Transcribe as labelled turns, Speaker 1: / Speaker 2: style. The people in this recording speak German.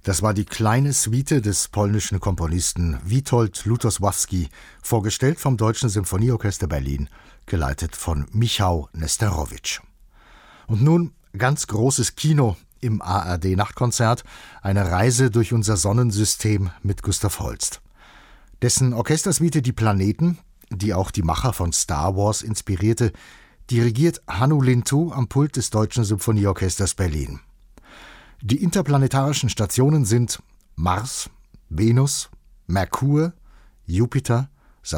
Speaker 1: Das war die kleine Suite des polnischen Komponisten Witold Lutosławski, vorgestellt vom Deutschen Symphonieorchester Berlin, geleitet von Michał Nesterowitsch. Und nun ganz großes Kino im ARD-Nachtkonzert, eine Reise durch unser Sonnensystem mit Gustav Holst. Dessen Orchestersuite Die Planeten, die auch die Macher von Star Wars inspirierte, dirigiert Hannu Lintu am Pult des Deutschen Symphonieorchesters Berlin. Die interplanetarischen Stationen sind Mars, Venus, Merkur, Jupiter,